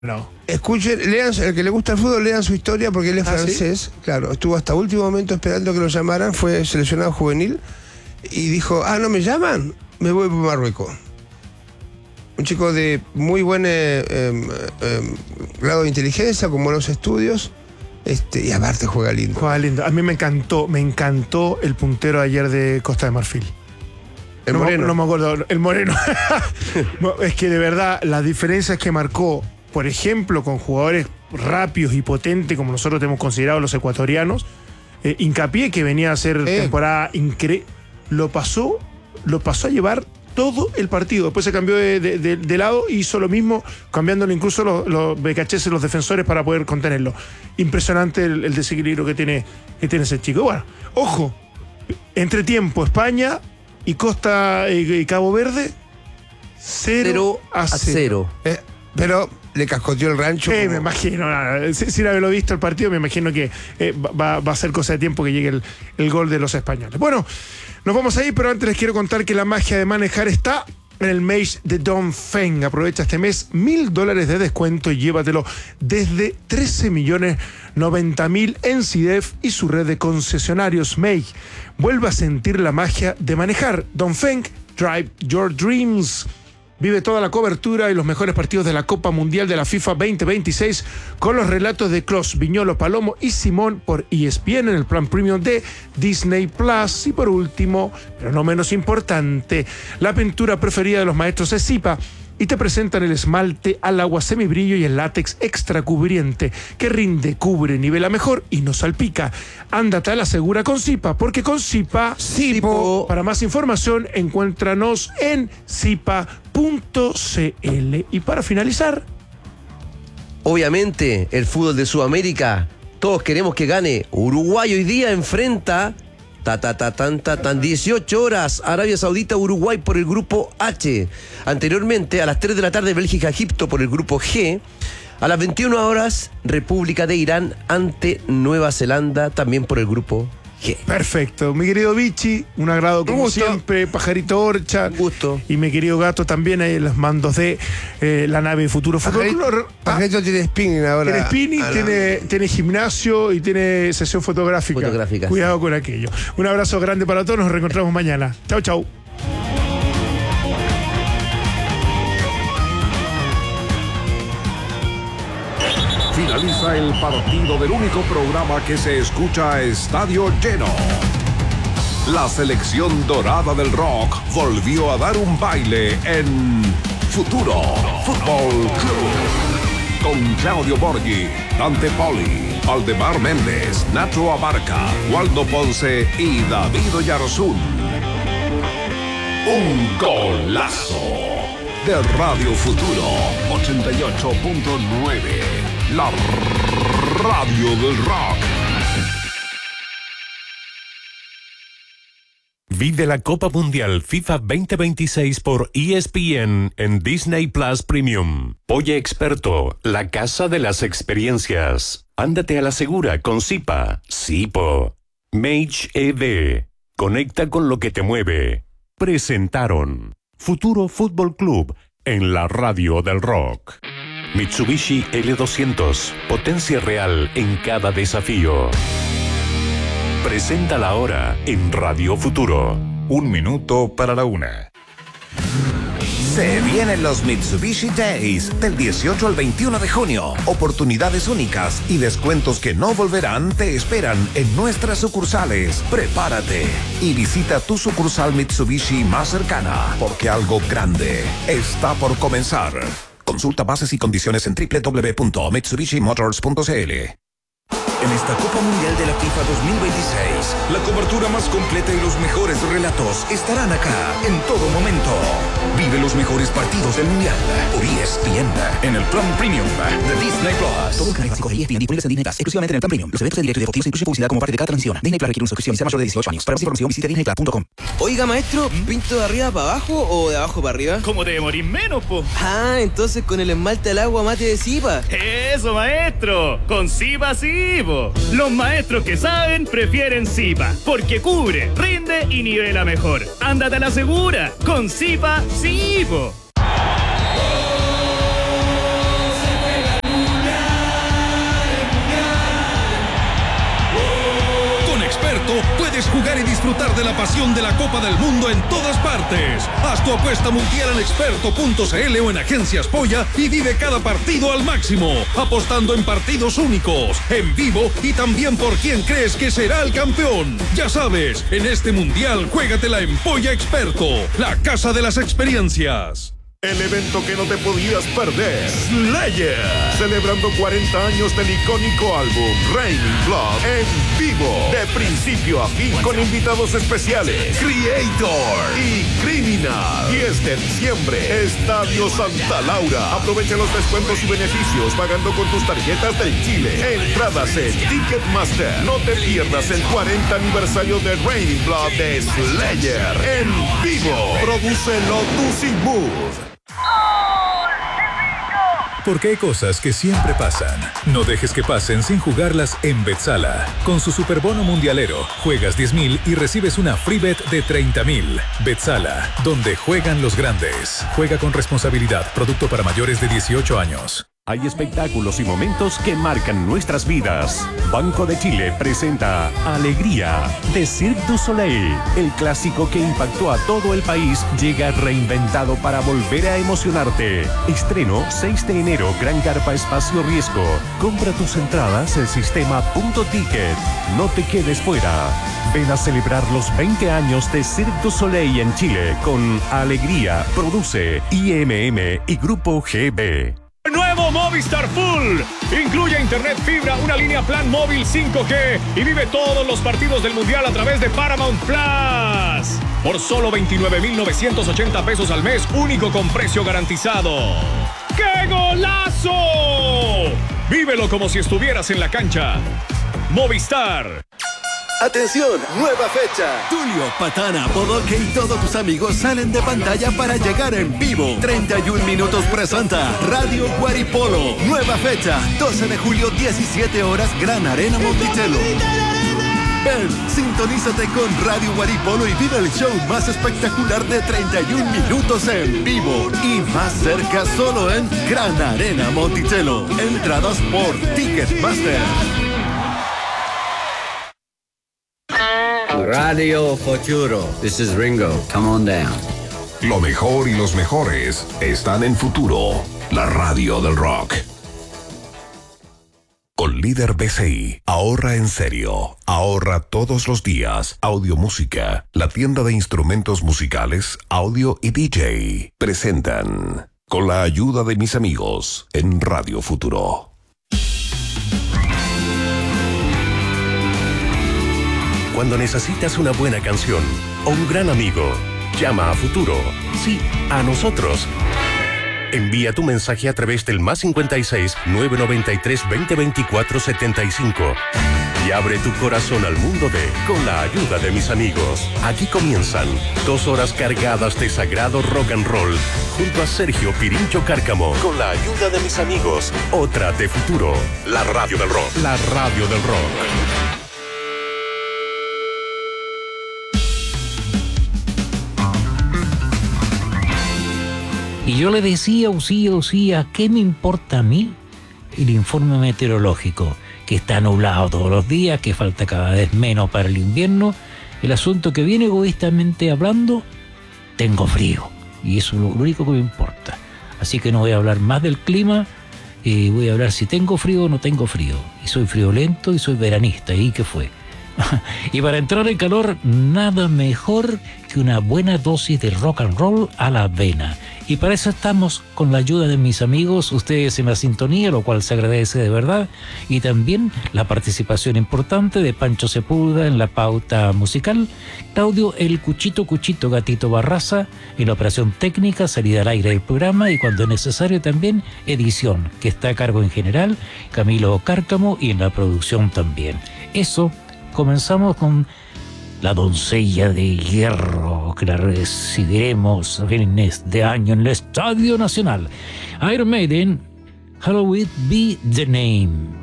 No. Escuchen, lean, el que le gusta el fútbol, lean su historia porque él es francés. ¿Sí? Claro, estuvo hasta último momento esperando que lo llamaran, fue seleccionado juvenil y dijo, ¿no me llaman? Me voy por Marruecos. Un chico de muy buen grado de inteligencia, con buenos estudios, y aparte juega lindo. Juega lindo. A mí me encantó el puntero ayer de Costa de Marfil. El Moreno. No me acuerdo, el Moreno. Es que de verdad, las diferencias que marcó, por ejemplo, con jugadores rápidos y potentes, como nosotros tenemos considerado los ecuatorianos, Hincapié, que venía a hacer temporada increíble, lo pasó a llevar todo el partido. Después se cambió de lado y hizo lo mismo, cambiándolo incluso los becacheses, los defensores, para poder contenerlo. Impresionante el desequilibrio que tiene ese chico. Bueno, ojo, entretiempo, España y Costa y Cabo Verde, 0-0. Pero le cascoteó el rancho. Me imagino, sin haberlo visto el partido, me imagino que va a ser cosa de tiempo que llegue el gol de los españoles. Bueno, nos vamos a ir, pero antes les quiero contar que la magia de manejar está en el Mage de Dongfeng. Aprovecha este mes $1.000 de descuento y llévatelo desde 13.090.000 en CIDEF y su red de concesionarios. Mage, vuelve a sentir la magia de manejar. Dongfeng, drive your dreams. Vive toda la cobertura y los mejores partidos de la Copa Mundial de la FIFA 2026 con los relatos de Kroos, Viñolo, Palomo y Simón por ESPN en el plan premium de Disney Plus. Y por último, pero no menos importante, la pintura preferida de los maestros es Zipa, y te presentan el esmalte al agua semibrillo y el látex extra cubriente que rinde, cubre, nivela mejor y no salpica. Ándate a la segura con Zipa, porque con Zipa, Zipo. Para más información, encuéntranos en zipa.cl. Y para finalizar, obviamente, el fútbol de Sudamérica, todos queremos que gane. Uruguay hoy día enfrenta 18 horas, Arabia Saudita, Uruguay por el grupo H. Anteriormente, a las 3 de la tarde, Bélgica, Egipto por el grupo G. A las 21 horas, República de Irán ante Nueva Zelanda, también por el grupo G. Perfecto. Mi querido Vichy, un agrado como siempre. Pajarito Orcha. Un gusto. Y mi querido Gato también, ahí en los mandos de la nave Futuro Fútbol. Pajarito tiene spinning ahora. Tiene spinning, tiene gimnasio y tiene sesión fotográfica. Cuidado con aquello. Un abrazo grande para todos, nos reencontramos mañana. Chau, chau. Finaliza el partido del único programa que se escucha a estadio lleno. La selección dorada del rock volvió a dar un baile en Futuro Fútbol Club. Con Claudio Borghi, Dante Poli, Aldemar Méndez, Nacho Abarca, Waldo Ponce y David Oyarzún. Un golazo de Radio Futuro 88.9. La radio del rock. Vive la Copa Mundial FIFA 2026 por ESPN en Disney Plus Premium. Oye Experto, la casa de las experiencias. Ándate a la segura con Zipa. Zipo. Mage ED. Conecta con lo que te mueve. Presentaron Futuro Fútbol Club en la radio del rock. Mitsubishi L200, potencia real en cada desafío. Presenta la hora en Radio Futuro. 1 minuto para la 1. Se vienen los Mitsubishi Days del 18 al 21 de junio. Oportunidades únicas y descuentos que no volverán te esperan en nuestras sucursales. Prepárate y visita tu sucursal Mitsubishi más cercana, porque algo grande está por comenzar. Consulta bases y condiciones en www.mitsubishimotors.cl. En esta Copa Mundial de la FIFA 2026, la cobertura más completa y los mejores relatos estarán acá en todo momento. Vive los mejores partidos del Mundial por ESPN en el plan premium de Disney Plus. Todo el canal básico de ESPN disponibles en Disney Plus, exclusivamente en el plan premium. Los eventos en directo y deportivos incluyen publicidad como parte de cada transmisión. Disney Plus requiere una suscripción y sea mayor de 18 años. Para más información visite disneyplus.com. Oiga, maestro, ¿pinto de arriba para abajo o de abajo para arriba? ¿Cómo te demorís menos, po? Entonces con el esmalte al agua mate de Zipa. ¡Eso, maestro! ¡Con Zipa sí, po! Los maestros que saben prefieren Zipa, porque cubre, rinde y nivela mejor. Ándate a la segura, con Zipa sí, po. disfrutar de la pasión de la Copa del Mundo en todas partes. Haz tu apuesta mundial en experto.cl o en Agencias Polla y vive cada partido al máximo, apostando en partidos únicos, en vivo y también por quién crees que será el campeón. Ya sabes, en este mundial juégatela en Polla Experto, la casa de las experiencias. El evento que no te podías perder, Slayer, celebrando 40 años del icónico álbum Raining Blood en vivo, de principio a fin, con invitados especiales, Creator y Criminal. 10 de diciembre, Estadio Santa Laura. Aprovecha los descuentos y beneficios pagando con tus tarjetas del Chile. Entradas en Ticketmaster. No te pierdas el 40 aniversario de Raining Blood de Slayer en vivo. Prodúcelo Tusi Move. Porque hay cosas que siempre pasan. No dejes que pasen sin jugarlas en Betsala. Con su superbono mundialero, juegas 10,000 y recibes una free bet de 30,000. Betsala, donde juegan los grandes. Juega con responsabilidad. Producto para mayores de 18 años. Hay espectáculos y momentos que marcan nuestras vidas. Banco de Chile presenta Alegría de Cirque du Soleil. El clásico que impactó a todo el país llega reinventado para volver a emocionarte. Estreno 6 de enero, Gran Carpa Espacio Riesgo. Compra tus entradas en sistema Punto Ticket. No te quedes fuera. Ven a celebrar los 20 años de Cirque du Soleil en Chile con Alegría. Produce IMM y Grupo GB. Nuevo Movistar Full. Incluye internet fibra, una línea plan móvil 5G y vive todos los partidos del Mundial a través de Paramount Plus. Por solo 29,980 pesos al mes, único con precio garantizado. ¡Qué golazo! Vívelo como si estuvieras en la cancha. Movistar. ¡Atención! ¡Nueva fecha! Tulio, Patana, Bodoque y todos tus amigos salen de pantalla para llegar en vivo. 31 minutos presenta Radio Guaripolo. Nueva fecha, 12 de julio, 17 horas, Gran Arena Monticello. Ven, sintonízate con Radio Guaripolo y vive el show más espectacular de 31 minutos en vivo. Y más cerca solo en Gran Arena Monticello. Entradas por Ticketmaster. Radio Futuro. This is Ringo. Come on down. Lo mejor y los mejores están en Futuro, la radio del rock. Con Líder BCI, ahorra en serio. Ahorra todos los días. Audio Música, la tienda de instrumentos musicales, audio y DJ. Presentan, con la ayuda de mis amigos, en Radio Futuro. Cuando necesitas una buena canción o un gran amigo, llama a Futuro. Sí, a nosotros. Envía tu mensaje a través del +56 993 2024 75 y abre tu corazón al mundo de Con la ayuda de mis amigos. Aquí comienzan 2 horas cargadas de sagrado rock and roll junto a Sergio Pirincho Cárcamo. Con la ayuda de mis amigos, otra de Futuro, la radio del rock. La radio del rock. Y yo le decía, Usía, ¿qué me importa a mí el informe meteorológico? Que está nublado todos los días, que falta cada vez menos para el invierno. El asunto que viene egoístamente hablando, tengo frío. Y eso es lo único que me importa. Así que no voy a hablar más del clima, voy a hablar si tengo frío o no tengo frío. Y soy friolento y soy veranista. ¿Y qué fue? Y para entrar en calor, nada mejor que una buena dosis de rock and roll a la vena. Y para eso estamos con la ayuda de mis amigos, ustedes en la sintonía, lo cual se agradece de verdad. Y también la participación importante de Pancho Sepúlveda en la pauta musical, Claudio El Cuchito Gatito Barraza en la operación técnica, salida al aire del programa y cuando es necesario también edición, que está a cargo en general Camilo Cárcamo y en la producción también. Eso. Comenzamos con La Doncella de Hierro, que la recibiremos a fines de año en el Estadio Nacional. Iron Maiden, Halloween Be the Name.